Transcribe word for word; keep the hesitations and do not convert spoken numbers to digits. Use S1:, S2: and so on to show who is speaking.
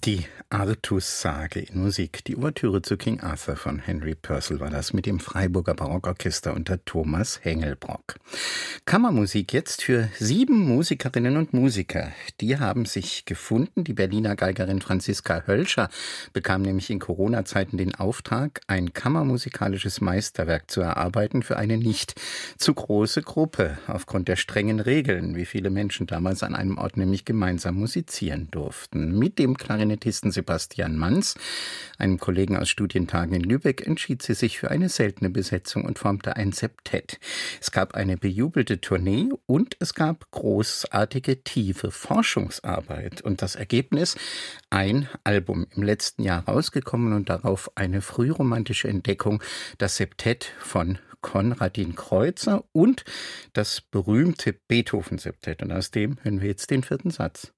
S1: Die Artus-Sage in Musik. Die Ouvertüre zu King Arthur von Henry Purcell war das mit dem Freiburger Barockorchester unter Thomas Hengelbrock. Kammermusik jetzt für sieben Musikerinnen und Musiker. Die haben sich gefunden. Die Berliner Geigerin Franziska Hölscher bekam nämlich in Corona-Zeiten den Auftrag, ein kammermusikalisches Meisterwerk zu erarbeiten für eine nicht zu große Gruppe, aufgrund der strengen Regeln, wie viele Menschen damals an einem Ort nämlich gemeinsam musizieren durften. Mit dem Klarinettisten Sebastian Manz, einem Kollegen aus Studientagen in Lübeck, entschied sie sich für eine seltene Besetzung und formte ein Septett. Es gab eine bejubelte Tournee und es gab großartige, tiefe Forschungsarbeit. Und das Ergebnis? Ein Album im letzten Jahr rausgekommen und darauf eine frühromantische Entdeckung, das Septett von Konradin Kreutzer und das berühmte Beethoven-Septett. Und aus dem hören wir jetzt den vierten Satz.